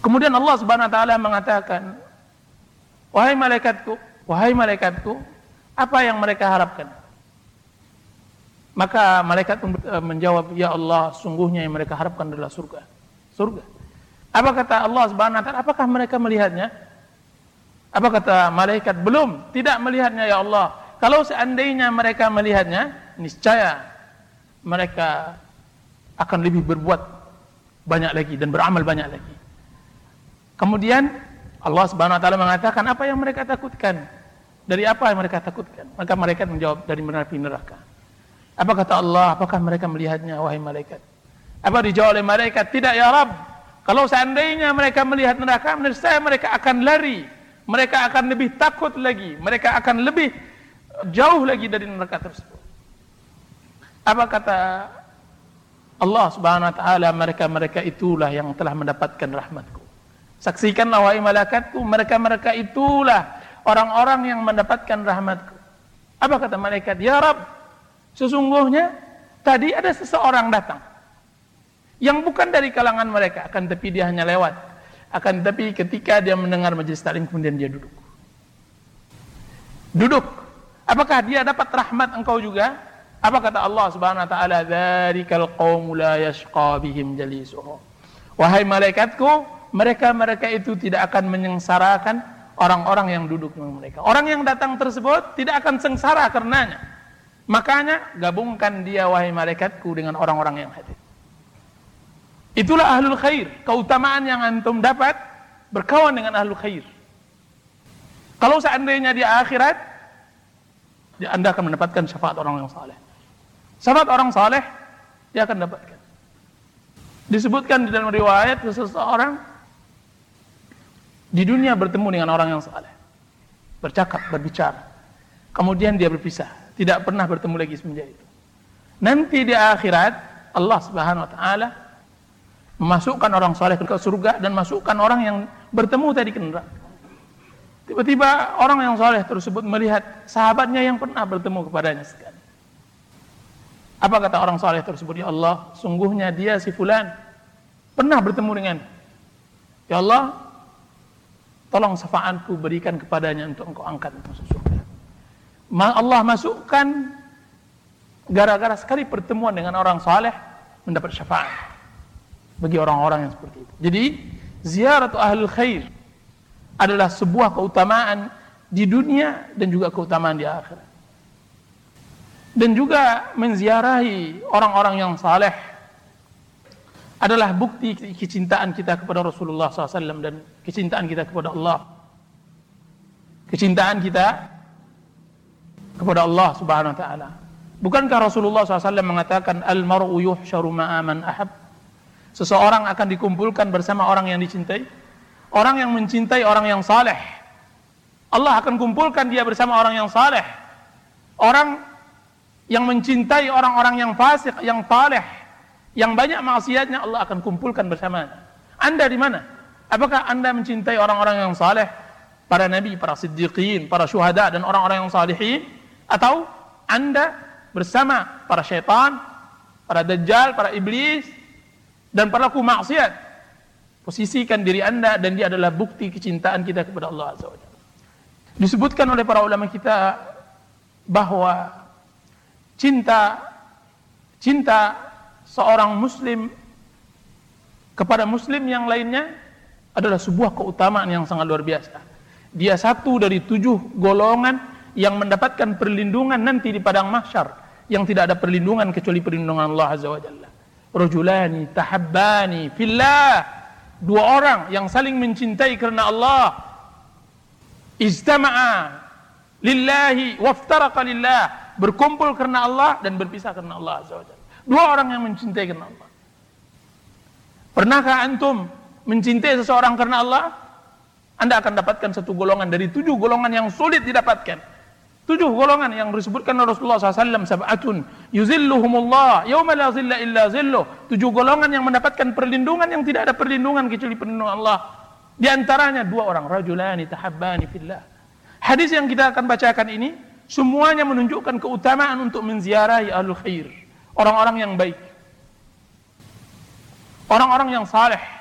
Kemudian Allah Subhanahu wa taala mengatakan, wahai malaikatku, apa yang mereka harapkan? Maka malaikat menjawab, ya Allah, sungguhnya yang mereka harapkan adalah surga. Surga. Apa kata Allah Subhanahu wa taala? Apakah mereka melihatnya? Apa kata malaikat? Belum, tidak melihatnya ya Allah. Kalau seandainya mereka melihatnya, niscaya mereka akan lebih berbuat banyak lagi dan beramal banyak lagi. Kemudian Allah Subhanahu wa taala mengatakan, apa yang mereka takutkan? Dari apa yang mereka takutkan? Maka malaikat menjawab, dari menepi neraka. Apa kata Allah? Apakah mereka melihatnya, wahai malaikat? Apa dijawab oleh malaikat? Tidak ya Rabb. Kalau seandainya mereka melihat neraka, menurut saya mereka akan lari. Mereka akan lebih takut lagi. Mereka akan lebih jauh lagi dari neraka tersebut. Apa kata Allah Subhanahu wa taala? Mereka itulah yang telah mendapatkan rahmatku. Saksikanlah wahai malaikatku, mereka itulah orang-orang yang mendapatkan rahmatku. Apa kata malaikat? Ya Rabb, sesungguhnya tadi ada seseorang datang yang bukan dari kalangan mereka, akan tapi dia hanya lewat. Akan tapi ketika dia mendengar majelis taklim, kemudian dia duduk. Apakah dia dapat rahmat engkau juga? Apa kata Allah Subhanahu wa taala? Dzarikal qaumu la yashqa bihim jalisuhum. Wahai malaikatku, mereka itu tidak akan menyengsarakan orang-orang yang duduk dengan mereka. Orang yang datang tersebut tidak akan sengsara karenanya. Makanya gabungkan dia wahai malaikatku dengan orang-orang yang hadir. Itulah ahlul khair, keutamaan yang antum dapat berkawan dengan ahlul khair. Kalau seandainya di akhirat, Anda akan mendapatkan syafaat orang yang saleh. Syafaat orang saleh dia akan dapatkan. Disebutkan di dalam riwayat, seseorang di dunia bertemu dengan orang yang saleh, bercakap, berbicara, kemudian dia berpisah, tidak pernah bertemu lagi semenjak itu. Nanti di akhirat Allah Subhanahu wa taala memasukkan orang saleh ke surga dan masukkan orang yang bertemu tadi ke neraka. Tiba-tiba orang yang saleh tersebut melihat sahabatnya yang pernah bertemu kepadanya sekali. Apa kata orang saleh tersebut? Ya Allah, sungguhnya dia si fulan pernah bertemu dengan. Ya Allah, tolong syafaatku berikan kepadanya untuk engkau angkat masuk surga. Allah masukkan gara-gara sekali pertemuan dengan orang saleh mendapat syafaat bagi orang-orang yang seperti itu. Jadi ziaratu ahlul khair adalah sebuah keutamaan di dunia dan juga keutamaan di akhirat. Dan juga menziarahi orang-orang yang saleh adalah bukti kecintaan kita kepada Rasulullah SAW dan kecintaan kita kepada Allah. Kecintaan kita kepada Allah Subhanahu wa taala. Bukankah Rasulullah SAW mengatakan al-mar'u yuhsyaru ma'a man ahab? Seseorang akan dikumpulkan bersama orang yang dicintai. Orang yang mencintai orang yang saleh, Allah akan kumpulkan dia bersama orang yang saleh. Orang yang mencintai orang-orang yang fasik, yang taleh, yang banyak maksiatnya, Allah akan kumpulkan bersama. Anda di mana? Apakah Anda mencintai orang-orang yang saleh, para nabi, para siddiqin, para syuhada dan orang-orang yang salihin, atau Anda bersama para syaitan, para dajjal, para iblis dan pelaku maksiat? Posisikan diri Anda, dan dia adalah bukti kecintaan kita kepada Allah Azza wa Jalla. Disebutkan oleh para ulama kita bahwa cinta seorang muslim kepada muslim yang lainnya adalah sebuah keutamaan yang sangat luar biasa. Dia satu dari 7 golongan yang mendapatkan perlindungan nanti di padang mahsyar, yang tidak ada perlindungan kecuali perlindungan Allah Azza wa Jalla. Rajulani tahabbani fillah, 2 orang yang saling mencintai karena Allah, ijtama'a lillahi waftaraqa lillah, berkumpul karena Allah dan berpisah karena Allah Azza wa Jalla. 2 orang yang mencintai karena Allah. Pernahkah antum mencintai seseorang karena Allah? Anda akan dapatkan 1 golongan dari 7 golongan yang sulit didapatkan. 7 golongan yang disebutkan oleh Rasulullah SAW, sab'atun yuzilluhumullah yauma la zilla illa zilluh. 7 golongan yang mendapatkan perlindungan yang tidak ada perlindungan kecuali perlindungan Allah. Di antaranya 2 orang, rajulani tahabbani fillah. Hadis yang kita akan bacakan ini semuanya menunjukkan keutamaan untuk menziarahi ahlul khair, orang-orang yang baik, orang-orang yang saleh,